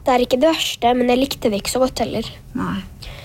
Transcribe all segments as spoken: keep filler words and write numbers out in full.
det er ikke det verste, men jeg likte det ikke så godt heller. Nei.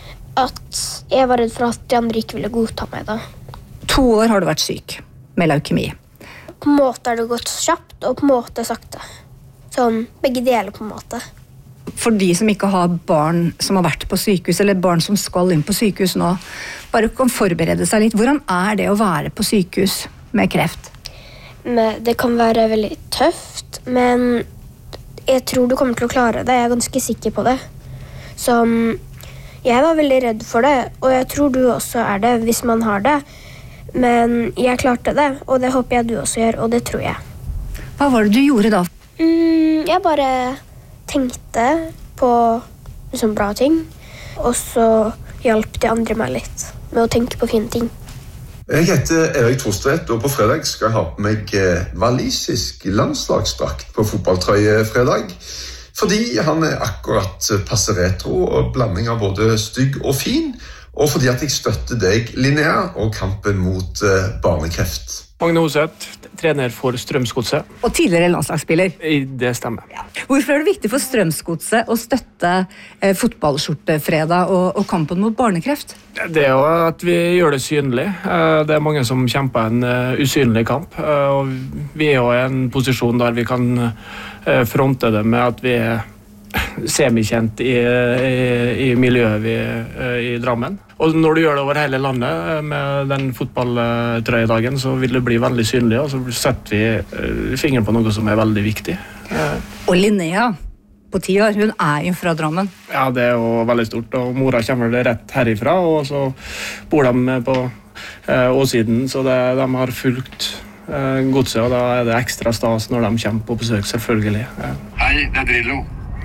At jeg var redd for at de andre ikke ville godta meg da. To år har du vært syk med leukemi. På en måte har det gått kjapt, og på en måte sakte. Sånn, begge deler på en måte. For de som ikke har barn som har vært på sykehus, eller barn som skal inn på sykehus nå, bare kan forberede seg litt. Hvordan er det å være på sykehus med kreft? Men det kan være veldig tøft, men jeg tror du kommer til å klare det. Jeg er ganske sikker på det. Så jeg var veldig redd for det, og jeg tror du også er det hvis man har det. Men jeg klarte det, og det håper jeg du også gjør, og det tror jeg. Hva var det du gjorde da? Mm, jeg bare tenkte på liksom, bra ting, og så hjalp de andre meg litt med å tenke på fine ting. Jeg heter Erik Torstvedt, og på fredag skal jeg ha på meg walisisk landslagsdrakt på fotballtrøye fredag. Fordi han er akkurat passe retro og blanding av både stygg og fin, og fordi at jeg støtter deg, Linnea, og kampen mot barnekreft. Magne Hoseth, trener for Strømsgodset. Og tidligere landslagsspiller. Det stemmer. Ja. Hvorfor er det viktig for Strømsgodset å støtte eh, fotballskjortefredag og, og kampen mot barnekreft? Det er jo at vi gjør det synlig. Det er mange som kjemper en uh, usynlig kamp. Uh, og vi er jo i en posisjon der vi kan uh, fronte det med at vi er semikjent i, i, i miljøet vi, uh, i Drammen. Og når du gjør det over hele landet med den fotballtrøyedagen, så vil det bli veldig synlig, og så setter vi uh, fingeren på noe som er veldig viktig. Uh, og Linnea på ti år, hun er jo fra Drammen. Ja, det er jo veldig stort, og mora kommer det rett herifra, og så bor de på eh, åsiden, så det, de har fulgt eh, godset, og da er det ekstra stas når de kommer på besøk, selvfølgelig. Ja. Hei, det er Drillo.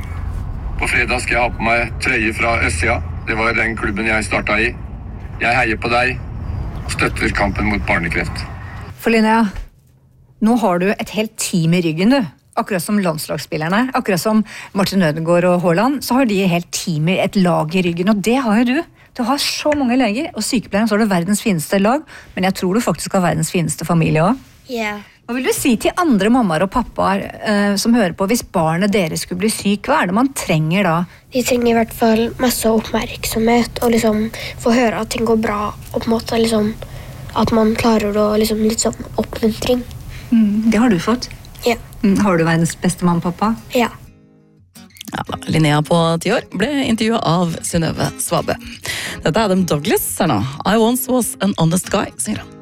På fredag skal jeg ha på meg trøye fra Østsida. Det var den klubben jeg startet i. Jeg heier på deg, og støtter kampen mot barnekreft. For Linnea, nå har du et helt team i ryggen, du. Akkurat som landslagsspillerne, akkurat som Martin Ødegaard og Haaland, så har de helt teamer, et lag i ryggen, og det har jo du. Du har så mange leger, og sykepleieren så har du verdens fineste lag, men jeg tror du faktisk har verdens fineste familie også. Ja. Yeah. Hva vil du si til andre mammaer og pappaer eh, som hører på, hvis barnet deres skulle bli syk, hva er det man trenger da? De trenger i hvert fall masse oppmerksomhet, og liksom få høre at ting går bra, og på en måte liksom, at man klarer det, og liksom litt sånn oppmuntring. Mm, det har du fått. Ja. Mm, har du verdens beste mamma, pappa? Ja. Ja, Linnea på ti år ble intervjuet av Synnøve Svabe. Dette er Adam Douglas her nå. I once was an honest guy, sier han.